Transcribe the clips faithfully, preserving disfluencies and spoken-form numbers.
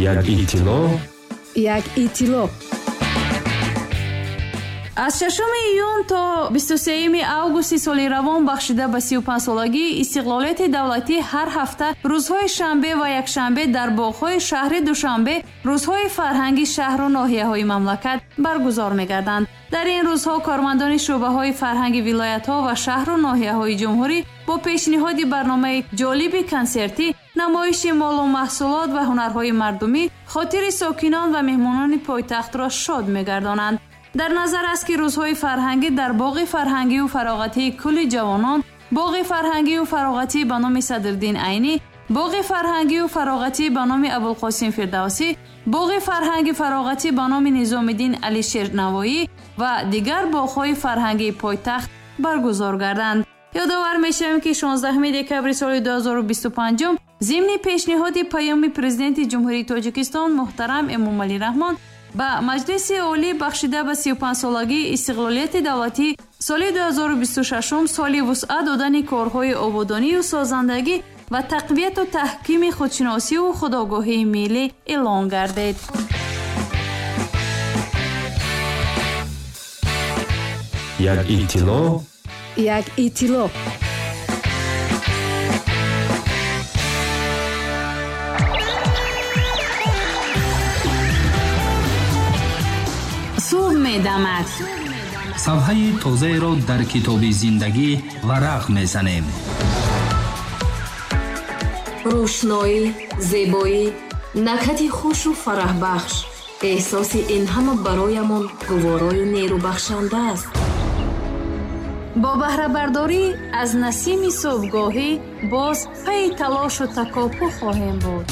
як иттилоъ як иттилоъ. аз шашуми июн то бисту сеюми августи соли равон бахшида ба сию панҷсолагӣ истиқлолияти давлатӣ ҳар ҳафта рӯзҳои шанбе ва якшанбе дар боғҳои шаҳри Душанбе рӯзҳои фарҳанги шаҳру ноҳияҳои мамлакат баргузор мегарданд. дар ин рӯзҳо кормандони шуъбаҳои фарҳанги вилоятҳо ва шаҳру ноҳияҳои ҷумҳурӣ бо пешниҳоди барномаи ҷолиби консертӣ, намоиши молу маҳсулот ва ҳунарҳои мардумӣ хотири сокинон ва меҳмонони пойтахтро шод мегардонанд. дар назар аст ки рӯзҳои фарҳангӣ дар боғи фарҳангию фароғатии кӯли ҷавонон, боғи фарҳангию фароғатӣ ба номи Садриддин Айнӣ, боғи фарҳангию фароғатӣ ба номи Абулқосим Фирдавсӣ, боғи фарҳанги фароғатӣ ба номи Низомиддин Алишер Навоӣ ва дигар боғҳои фарҳангии пойтахт баргузор гарданд. ёдовар мешавем ки шонздаҳуми декабри соли ду ҳазору бисту панҷум зимни пешниҳоди паёми президенти ҷумҳурии Тоҷикистон муҳтарам Эмомалӣ Раҳмон ба Маҷлиси Олӣ бахшида ба сию панҷсолагии истиқлолияти давлатӣ соли ду ҳазору бисту шашум соли вусъат додани корҳои ободонию созандагӣ ва тақвияту таҳкими худшиносию худогоҳии миллӣ эълон гардид. як иттилоъ як иттилоъ. сув медамад. сафҳаи тозаеро дар китоби зиндагӣ варақ мезанем. рӯшноӣ, зебоӣ, накҳати хушу фараҳбахш. эҳсоси ин ҳама бароямон гуворою нерӯбахшанда аст. бо баҳрабардорӣ аз насими субҳгоҳӣ боз пайи талошу такопӯ хоҳем буд.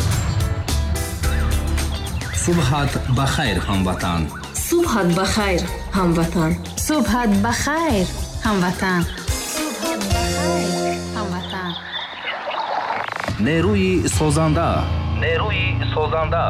субҳат ба хайр ҳамватан. субҳат ба хайр ҳамватан. субҳат ба хайр ҳамватан. субҳат ба хайр ҳамватан. нерӯи созанда. нерӯи созанда.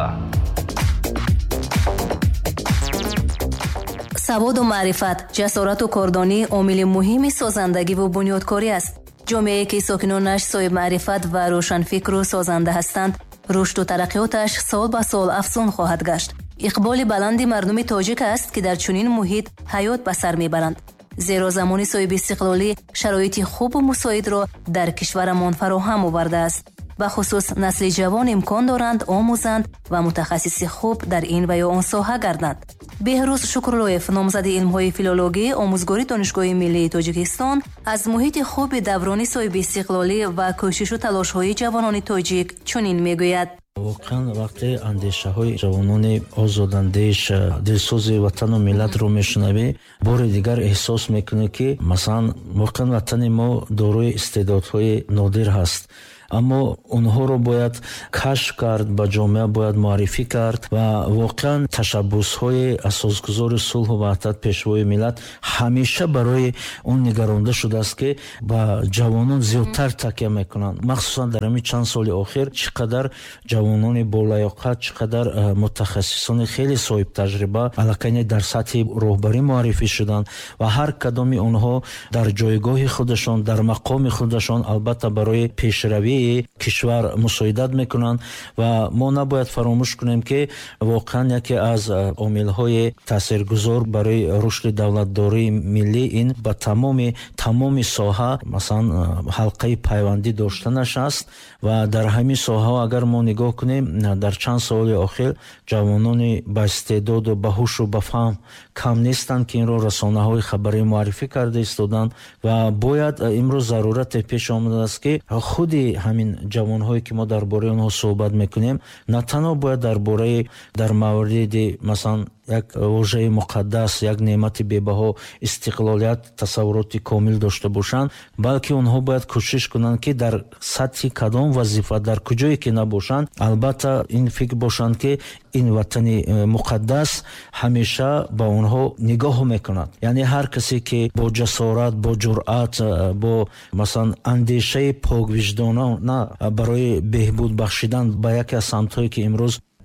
саводу маърифат, ҷасорату кордонӣ омили муҳими созандагиву бунёдкорӣ аст. ҷомеае ки сокинонаш соҳиб маърифат ва рӯшанфикру созанда ҳастанд, рушду тараққиёташ сол ба сол афзун хоҳад гашт. иқболи баланди мардуми тоҷик аст ки дар чунин муҳит ҳаёт ба сар мебаранд. зеро замони соҳиби истиқлолӣ шароити хубу мусоидро дар кишварамон фароҳам овардааст. ба хусус насли ҷавон имкон доранд омӯзанд ва мутахассиси хуб дар ин ва ё он соҳа гарданд. беҳрӯз Шукруллоев, номзади илмҳои филологӣ, омӯзгори Донишгоҳи Миллии Тоҷикистон, аз муҳити хуби даврони соҳиби истиқлолӣ ва кӯшишу талошҳои ҷавонони тоҷик чунин мегӯяд. воқеан вақте андешаҳои ҷавонони озодандеш, дилсӯзи ватану миллатро мешунавӣ, бори дигар эҳсос мекунӣ ки масалан воқеан ватани мо дорои истеъдодҳои нодир ҳаст. аммо онҳоро бояд кашф кард, ба ҷомеа бояд муаррифӣ кард ва воқеан ташаббусҳои асосгузори сулҳу ваҳдат пешвои миллат ҳамеша барои он нигаронда шудааст ки ба ҷавонон зиёдтар такя мекунанд. махсусан дар ҳамин чанд соли охир чӣ қадар ҷавонони болаёқат, чӣ қадар мутахассисони хеле соҳибтаҷриба аллакайне дар сатҳи роҳбарӣ муаррифӣ шуданд ва ҳар кадоми онҳо дар ҷойгоҳи худашон, дар мақоми худашон албатта барои пешравӣ кишвар мусоидат мекунанд ва мо набояд фаромӯш кунем ки воқеан яке аз омилҳои таъсиргузор барои рушди давлатдории миллӣ ин ба тамоми тамоми соҳа масалан ҳалқаи пайвандӣ доштанаш аст ва дар ҳамин соҳаҳо агар мо нигоҳ кунем дар чанд соли охир ҷавонони ба истеъдоду ба ҳушу ба фаҳм кам нестанд ки инро расонаҳои хабарӣ муаррифӣ карда истоданд ва бояд имрӯз зарурате пеш омадааст ки худи ҳамин ҷавонҳое ки мо дар бораи онҳо суҳбат мекунем на танҳо бояд дар бораи дар мавриди масалан як вожаи муқаддас, як неъмати бебаҳо истиқлолият тасаввуроти комил дошта бошанд, балки онҳо бояд кӯшиш кунанд ки дар сатҳи кадом вазифа дар куҷое ки набошанд албатта ин фикр бошанд ки ин ватани муқаддас ҳамеша ба онҳо нигоҳ мекунад. яъне ҳар касе ки бо ҷасорат, бо ҷуръат, бо масалан андешаи поквиҷдона барои беҳбуд бахшидан ба яке аз самтҳое ки имрӯз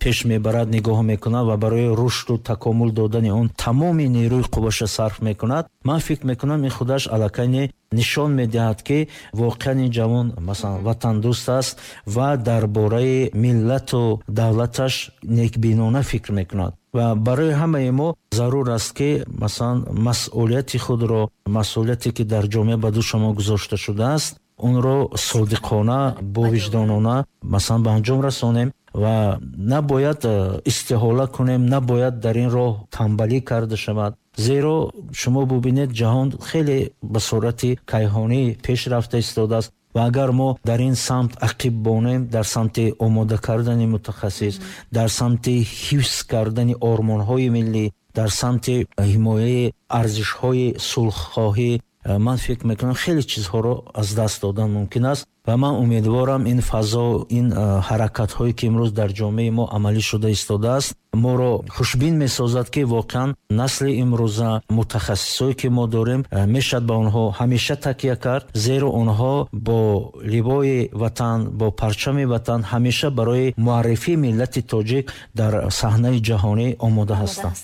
пеш мебарад, нигоҳ мекунад ва барои рушду такомул додани он тамоми нерӯи қувваша сарф мекунад. ман фикр мекунам ин худаш аллакайне нишон медиҳад ки воқеан ин ҷавон масалан ватандӯст аст ва дар бораи миллату давлаташ некбинона фикр мекунад. ва барои ҳамаи мо зарур аст ки масалан масъулияти худро, масъулияте ки дар ҷомеа ба дӯши мо гузошта шудааст, онро содиқона, бовиҷдонона масалан ба анҷом расонем ва набояд истиҳола кунем, набояд дар ин роҳ тамбалӣ карда шавад. зеро шумо бубинед ҷаҳон хеле ба сурати кайҳонӣ пеш рафта истодааст ва агар мо дар ин самт ақиб бонем, дар самти омода кардани мутахассис, дар самти ҳифз кардани ормонҳои миллӣ, дар самти ҳимояи арзишҳои сулҳхоҳӣ, ман фикр мекунам хеле чизҳоро аз даст додан мумкин аст ва ман умедворам ин фазо, ин ҳаракатҳое ки имрӯз дар ҷомеаи мо амалӣ шуда истодааст, моро хушбин месозад ки воқеан насли имрӯза, мутахассисое ки мо дорем, мешад ба онҳо ҳамеша такя кард, зеро онҳо бо ливои ватан, бо парчами ватан ҳамеша барои муаррифии миллати тоҷик дар саҳнаи ҷаҳонӣ омода ҳастанд.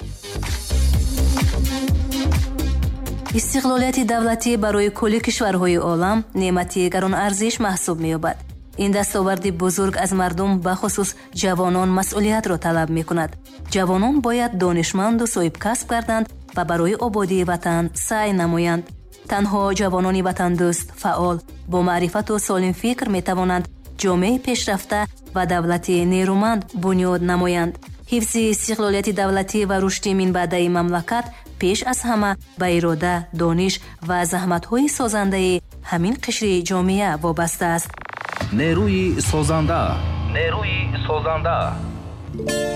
истиқлолияти давлатӣ барои кулли кишварҳои олам неъмати гаронарзиш маҳсуб меёбад. ин дастоварди бузург аз мардум ба хусус ҷавонон масъулиятро талаб мекунад. ҷавонон бояд донишманду соҳибкасб гарданд ва барои ободии ватан саъй намоянд. танҳо ҷавонони ватандӯст, фаъол, бо маърифату солимфикр метавонанд ҷомеаи пешрафта ва давлати нерӯманд бунёд намоянд. ҳифзи истиқлолияти давлатӣ ва рушди минбаъдаи мамлакат пеш аз ҳама ба ирода, дониш ва заҳматҳои созандаи ҳамин қишри ҷомеа вобаста аст. нерӯи созанда, нерӯи созанда.